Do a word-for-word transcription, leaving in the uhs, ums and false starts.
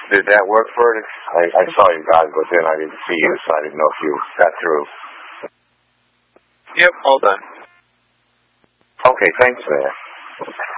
Did that work for it? I, I saw you guys, but then I didn't see you, so I didn't know if you got through. Yep, all done. Okay, thanks, man.